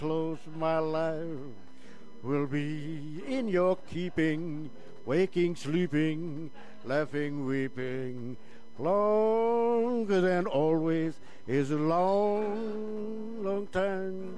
close, my life will be in your keeping, waking, sleeping, laughing, weeping. Longer than always is a long, long time.